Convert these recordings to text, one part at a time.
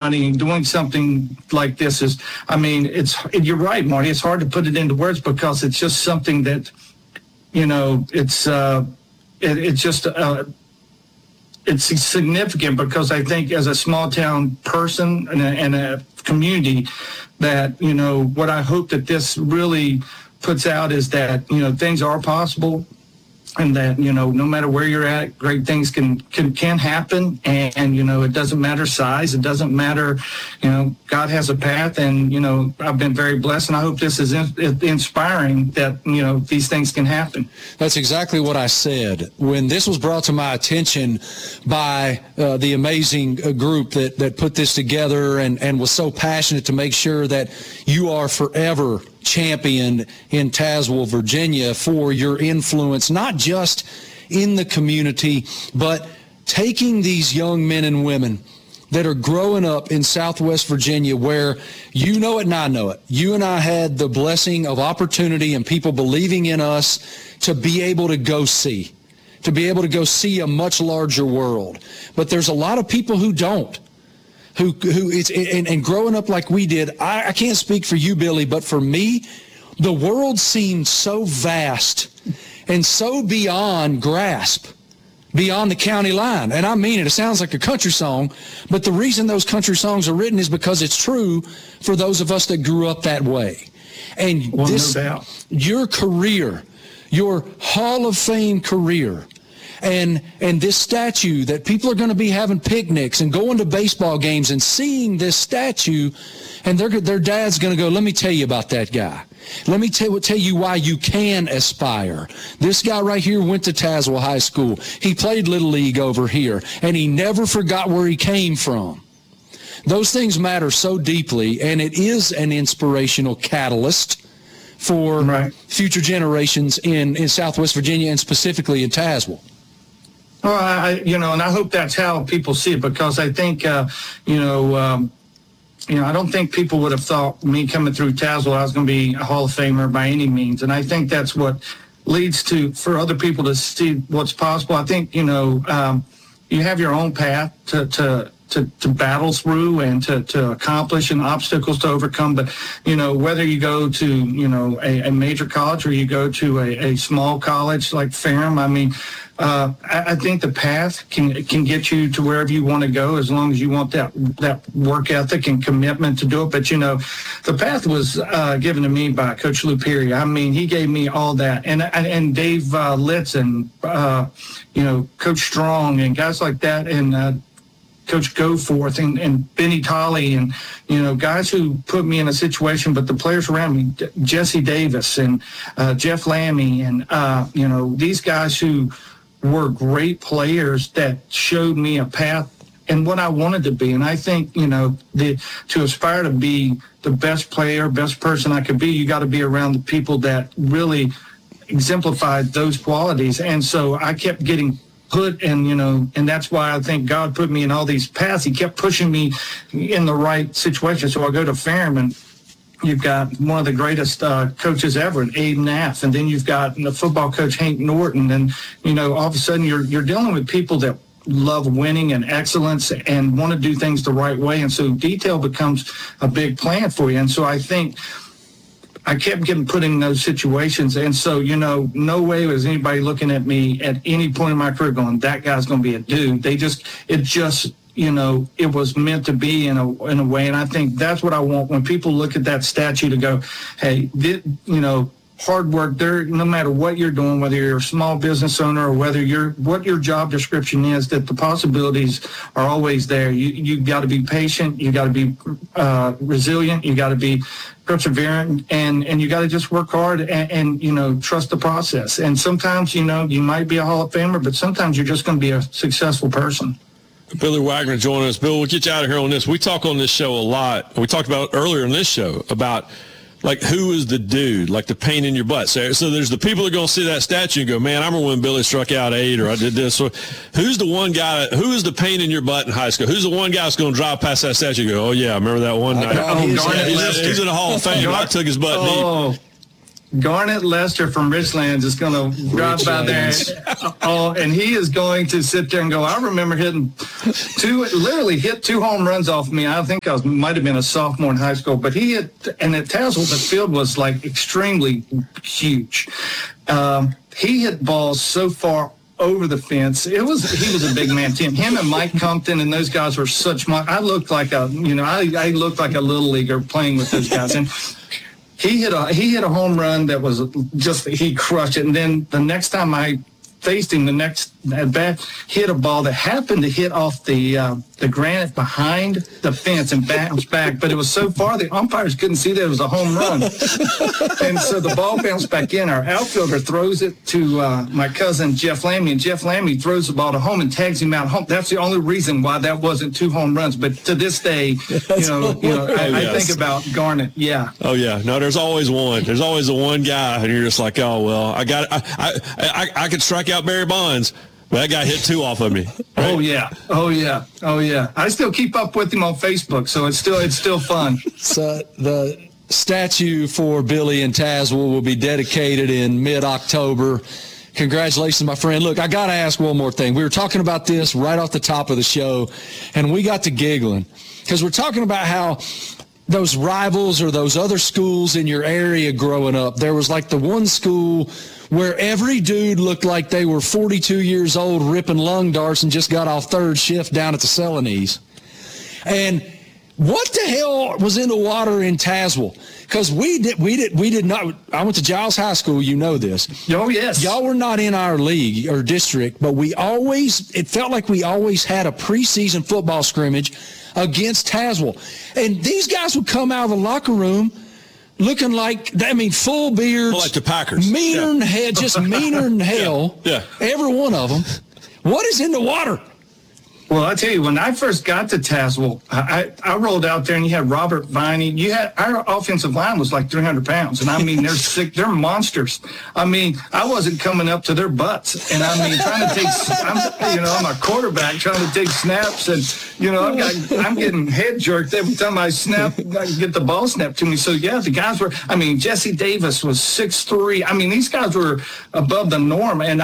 money and doing something like this is, I mean, you're right, Marty. It's hard to put it into words because it's just something that, it's significant because I think as a small town person and a community that, what I hope that this really puts out is that, things are possible. And that, no matter where you're at, great things can happen. And, it doesn't matter size. It doesn't matter, God has a path. And, I've been very blessed. And I hope this is inspiring that, these things can happen. That's exactly what I said. When this was brought to my attention by the amazing group that put this together and was so passionate to make sure that you are forever championed in Tazewell, Virginia for your influence, not just in the community, but taking these young men and women that are growing up in Southwest Virginia where you know it and I know it. You and I had the blessing of opportunity and people believing in us to be able to go see a much larger world. But there's a lot of people who don't. Who it's and growing up like we did, I can't speak for you, Billy, but for me, the world seemed so vast and so beyond grasp, beyond the county line. And I mean it. It sounds like a country song, but the reason those country songs are written is because it's true for those of us that grew up that way. And your career, your Hall of Fame career, and this statue that people are going to be having picnics and going to baseball games and seeing this statue, and their dad's going to go, let me tell you about that guy. Let me tell you why you can aspire. This guy right here went to Tazewell High School. He played Little League over here, and he never forgot where he came from. Those things matter so deeply, and it is an inspirational catalyst for future generations in Southwest Virginia and specifically in Tazewell. Well, and I hope that's how people see it because I think, I don't think people would have thought me coming through Tazewell I was going to be a Hall of Famer by any means. And I think that's what leads for other people to see what's possible. I think, you have your own path to battle through and to accomplish and obstacles to overcome. But, whether you go to, a major college or you go to a small college like Ferrum, I mean, I think the path can get you to wherever you want to go as long as you want that work ethic and commitment to do it. But, the path was given to me by Coach Lou Perry. I mean, he gave me all that. And Dave Litzen, Coach Strong and guys like that and Coach Goforth and Benny Tolley and, guys who put me in a situation, but the players around me, Jesse Davis and Jeff Lammy and, these guys who were great players that showed me a path and what I wanted to be. And I think, to aspire to be the best player, best person I could be, you got to be around the people that really exemplified those qualities. And so I kept getting put and that's why I think God put me in all these paths. He kept pushing me in the right situation. So I go to Ferrum and you've got one of the greatest coaches ever, Abe Naff, and then you've got the football coach Hank Norton, and all of a sudden you're dealing with people that love winning and excellence and want to do things the right way, and so detail becomes a big plan for you. And so I think I kept getting put in those situations, and so no way was anybody looking at me at any point in my career going, that guy's going to be a dude. It was meant to be in a way. And I think that's what I want when people look at that statue to go, hey, hard work there, no matter what you're doing, whether you're a small business owner or whether what your job description is, that the possibilities are always there. You've got to be patient. You got to be resilient. You got to be perseverant, and you got to just work hard and trust the process. And sometimes, you might be a Hall of Famer, but sometimes you're just going to be a successful person. Billy Wagner joining us. Bill, we'll get you out of here on this. We talk on this show a lot. We talked about earlier in this show about, like, who is the dude, like the pain in your butt. So there's the people that are going to see that statue and go, man, I remember when Billy struck out 8 or I did this. So who's the one guy, who is the pain in your butt in high school? Who's the one guy that's going to drive past that statue and go, oh, yeah, I remember that one night. He's in the Hall of Fame. I took his butt deep. Garnett Lester from Richlands is going to drive by there, and he is going to sit there and go, I remember literally hit 2 home runs off me. I think might have been a sophomore in high school, but he hit, and at Tazewell, the field was like extremely huge. He hit balls so far over the fence. He was a big man, Tim. Him and Mike Compton and those guys were I looked like I looked like a little leaguer playing with those guys. And he hit a home run that was he crushed it. And then the next time I faced him, the next at bat, hit a ball that happened to hit off the granite behind the fence and bounced back, but it was so far the umpires couldn't see that it was a home run. And so the ball bounced back in. Our outfielder throws it to my cousin Jeff Lammy, and Jeff Lammy throws the ball to home and tags him out home. That's the only reason why that wasn't 2 home runs. But to this day, I think about Garnett. Yeah. Oh yeah. No, there's always one. There's always the one guy, and you're just like, oh well, I could strike out Barry Bonds. Well, that guy hit 2 off of me. Right? Oh yeah. I still keep up with him on Facebook, so it's still fun. So the statue for Billy and Tazewell will be dedicated in mid-October. Congratulations, my friend. Look, I got to ask one more thing. We were talking about this right off the top of the show, and we got to giggling because we're talking about how those rivals or those other schools in your area growing up, there was like the one school where every dude looked like they were 42 years old ripping lung darts and just got off 3rd shift down at the Celanese. And what the hell was in the water in Tazewell? Because we did not. I went to Giles High School. You know this. Oh yes. Y'all were not in our league or district, but it felt like we always had a preseason football scrimmage against Tazewell, and these guys would come out of the locker room looking like, full beards. Like the Packers. Meaner than hell, just meaner than hell. Yeah. Every one of them. What is in the water? Well, I tell you, when I first got to Tazewell, I rolled out there and you had Robert Viney. Our offensive line was like 300 pounds. And they're sick. They're monsters. I wasn't coming up to their butts. And trying to take, I'm a quarterback trying to take snaps. And, I'm getting head jerked every time I get the ball snapped to me. So, yeah, the guys were, Jesse Davis was 6'3". These guys were above the norm. And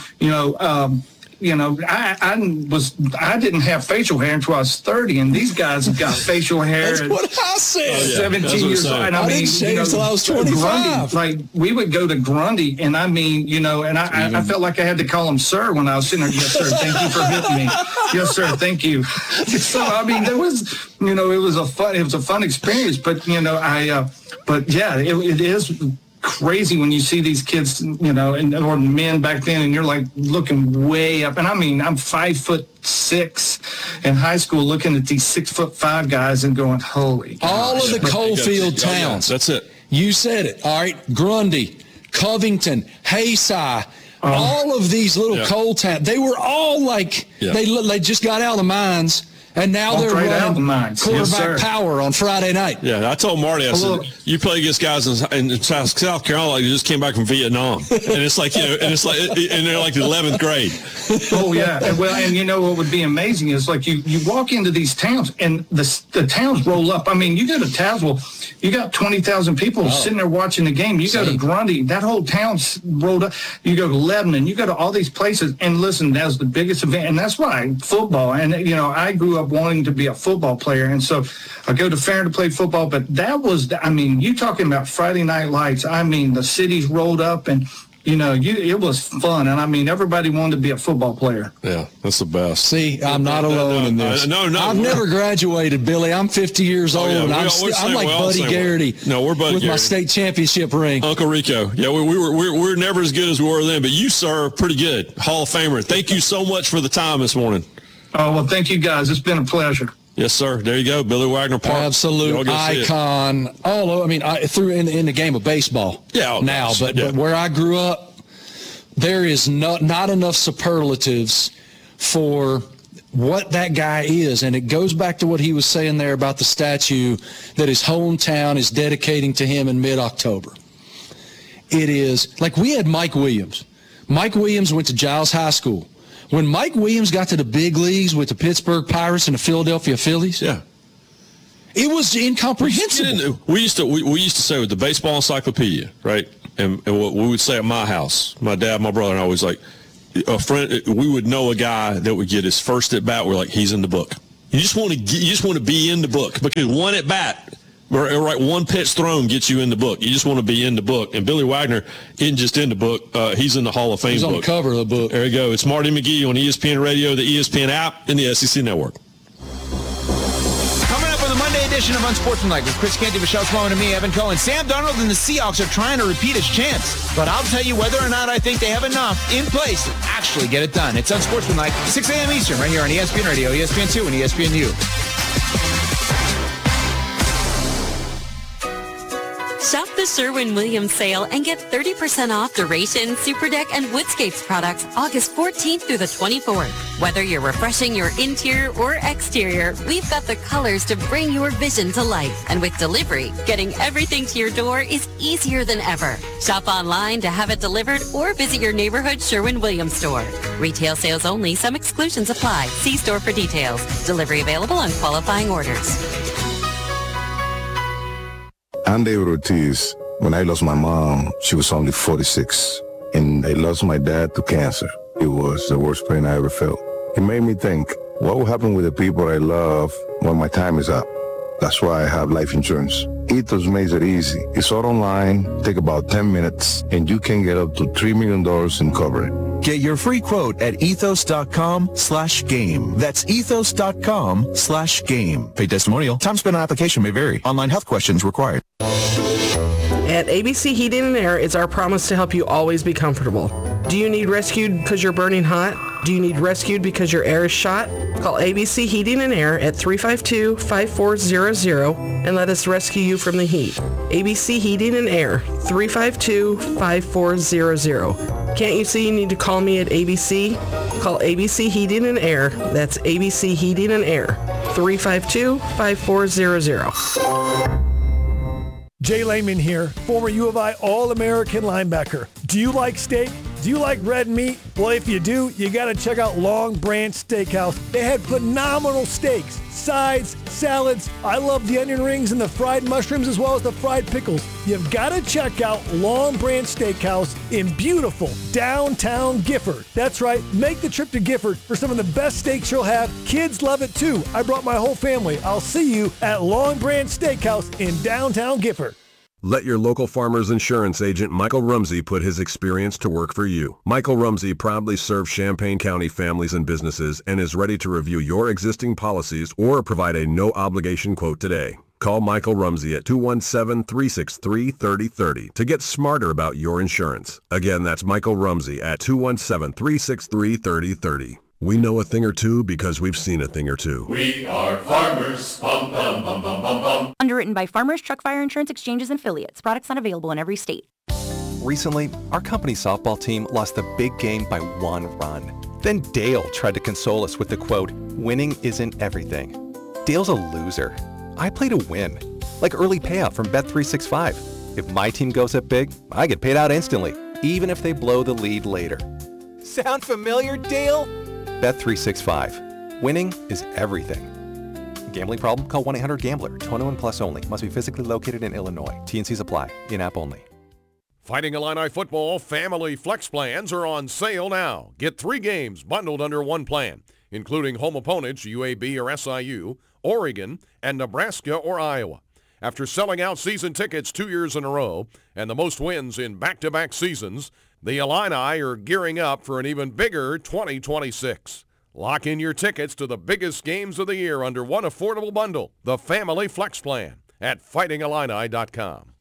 I didn't have facial hair until I was 30, and these guys have got facial hair. That's what I said. 17 years old. And I didn't shave until I was 25. Grundy, we would go to Grundy, and I felt like I had to call him sir when I was sitting there. Yes, sir. Thank you for hitting me. Yes, sir. Thank you. So there was, it was a fun experience, but it is crazy when you see these kids, or men back then, and you're like looking way up. And I'm 5'6" in high school, looking at these 6'5" guys and going, holy. All of the Coalfield towns. That's it. You said it. All right. Grundy, Covington, Hayside, all of these little coal towns. They were all like, they just got out of the mines. And now they're running quarterback power on Friday night. Yeah, I told Marty, I said, you play against guys in South Carolina like you just came back from Vietnam. And it's like, and they're like the 11th grade. Oh, yeah. And what would be amazing is like you walk into these towns and the towns roll up. You go to Tazewell, you got 20,000 people sitting there watching the game. You go to Grundy, that whole town's rolled up. You go to Lebanon, you go to all these places. And listen, that was the biggest event. And that's why football. And, I grew up wanting to be a football player, and so I go to Farron to play football. But that was, you talking about Friday Night Lights. The cities rolled up, and it was fun, and everybody wanted to be a football player. Yeah, that's the best. See, I'm not alone in this. I've never graduated, Billy. I'm 50 years old, and I'm like Buddy Garrity. No, we're Buddy with my state championship ring. Uncle Rico. Yeah, we're never as good as we were then, but you, sir, are pretty good. Hall of Famer. Thank you so much for the time this morning. Oh, well, thank you, guys. It's been a pleasure. Yes, sir. There you go. Billy Wagner Park. Absolute icon. I threw in the game of baseball now, but where I grew up, there is not enough superlatives for what that guy is. And it goes back to what he was saying there about the statue that his hometown is dedicating to him in mid-October. It is like we had Mike Williams. Mike Williams went to Giles High School. When Mike Williams got to the big leagues with the Pittsburgh Pirates and the Philadelphia Phillies, it was incomprehensible. We used to say with the baseball encyclopedia, right? and what we would say at my house, my dad, my brother, and I was like, a friend, we would know a guy that would get his first at bat. We're like, he's in the book. You just want to be in the book, because one at bat, right, one pitch thrown gets you in the book. You just want to be in the book. And Billy Wagner isn't just in the book; he's in the Hall of Fame. He's book. on the cover of the book. There you go. It's Marty McGee on ESPN Radio, the ESPN app, and the SEC Network. Coming up on the Monday edition of Unsportsmanlike with Chris Canty, Michelle Sloan, and me, Evan Cohen. Sam Darnold and the Seahawks are trying to repeat his chance, but I'll tell you whether or not I think they have enough in place to actually get it done. It's Unsportsmanlike, 6 a.m. Eastern, right here on ESPN Radio, ESPN2, and ESPNU. Shop the Sherwin-Williams sale and get 30% off Duration, Superdeck, and Woodscapes products August 14th through the 24th. Whether you're refreshing your interior or exterior, we've got the colors to bring your vision to life. And with delivery, getting everything to your door is easier than ever. Shop online to have it delivered or visit your neighborhood Sherwin-Williams store. Retail sales only. Some exclusions apply. See store for details. Delivery available on qualifying orders. I'm David Ortiz. When I lost my mom, she was only 46. And I lost my dad to cancer. It was the worst pain I ever felt. It made me think, what will happen with the people I love when my time is up? That's why I have life insurance. Ethos makes it easy. It's all online, take about 10 minutes, and you can get up to $3 million in coverage. Get your free quote at ethos.com/game. That's ethos.com/game. Paid testimonial. Time spent on application may vary. Online health questions required. At ABC Heating and Air, it's our promise to help you always be comfortable. Do you need rescued because you're burning hot? Do you need rescued because your air is shot? Call ABC Heating and Air at 352-5400 and let us rescue you from the heat. ABC Heating and Air, 352-5400. Can't you see you need to call me at ABC? Call ABC Heating and Air. That's ABC Heating and Air, 352-5400. Jay Lehman here, former U of I All-American linebacker. Do you like steak? Do you like red meat? Well, if you do, you got to check out Long Branch Steakhouse. They had phenomenal steaks, sides, salads. I love the onion rings and the fried mushrooms as well as the fried pickles. You've got to check out Long Branch Steakhouse in beautiful downtown Gifford. That's right, make the trip to Gifford for some of the best steaks you'll have. Kids love it too. I brought my whole family. I'll see you at Long Branch Steakhouse in downtown Gifford. Let your local Farmers Insurance agent Michael Rumsey put his experience to work for you. Michael Rumsey proudly serves Champaign County families and businesses and is ready to review your existing policies or provide a no-obligation quote today. Call Michael Rumsey at 217-363-3030 to get smarter about your insurance. Again, that's Michael Rumsey at 217-363-3030. We know a thing or two because we've seen a thing or two. We are farmers. Bum, bum, bum, bum, bum, bum. Underwritten by Farmers Truck Fire Insurance Exchanges and Affiliates. Products not available in every state. Recently, our company softball team lost the big game by 1 run. Then Dale tried to console us with the quote, "Winning isn't everything." Dale's a loser. I play to win. Like early payout from Bet365. If my team goes up big, I get paid out instantly, even if they blow the lead later. Sound familiar, Dale? Bet365. Winning is everything. Gambling problem? Call 1-800-GAMBLER. 21 plus only. Must be physically located in Illinois. T&Cs apply. In-app only. Fighting Illini football family flex plans are on sale now. Get 3 games bundled under one plan, including home opponents UAB or SIU, Oregon, and Nebraska or Iowa. After selling out season tickets 2 years in a row and the most wins in back-to-back seasons, the Illini are gearing up for an even bigger 2026. Lock in your tickets to the biggest games of the year under one affordable bundle, the Family Flex Plan, at fightingillini.com.